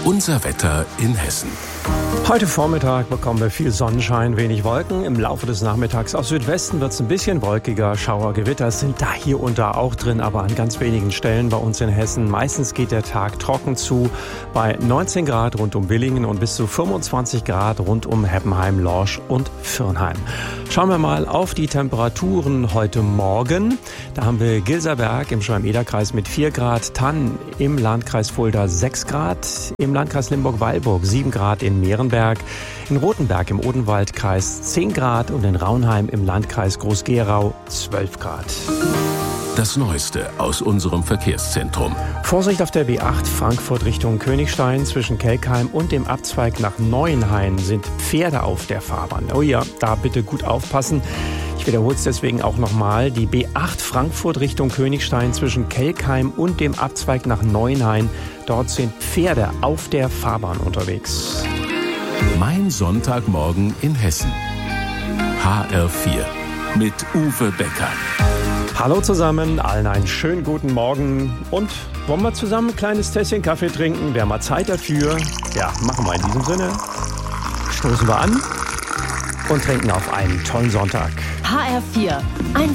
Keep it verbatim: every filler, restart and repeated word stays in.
Unser Wetter in Hessen. Heute Vormittag bekommen wir viel Sonnenschein, wenig Wolken. Im Laufe des Nachmittags aus Südwesten wird es ein bisschen wolkiger. Schauergewitter sind da hier und da auch drin, aber an ganz wenigen Stellen bei uns in Hessen. Meistens geht der Tag trocken zu, bei neunzehn Grad rund um Willingen und bis zu fünfundzwanzig Grad rund um Heppenheim, Lorsch und Fürnheim. Schauen wir mal auf die Temperaturen heute Morgen. Da haben wir Gilserberg im Schwalm-Eder-Kreis mit vier Grad, Thann im Landkreis Fulda sechs Grad, im Landkreis Limburg-Weilburg sieben Grad, in Meerenberg, in Rothenberg im Odenwaldkreis zehn Grad und in Raunheim im Landkreis Groß-Gerau zwölf Grad. Das Neueste aus unserem Verkehrszentrum. Vorsicht auf der B acht Frankfurt Richtung Königstein. Zwischen Kelkheim und dem Abzweig nach Neuenhain sind Pferde auf der Fahrbahn. Oh ja, da bitte gut aufpassen. Ich wiederhole es deswegen auch nochmal. Die B acht Frankfurt Richtung Königstein zwischen Kelkheim und dem Abzweig nach Neuenhain. Dort sind Pferde auf der Fahrbahn unterwegs. Mein Sonntagmorgen in Hessen. H R vier mit Uwe Becker. Hallo zusammen, allen einen schönen guten Morgen und wollen wir zusammen ein kleines Tässchen Kaffee trinken? Wer mal Zeit dafür? Ja, machen wir in diesem Sinne. Stoßen wir an und trinken auf einen tollen Sonntag. H R vier, ein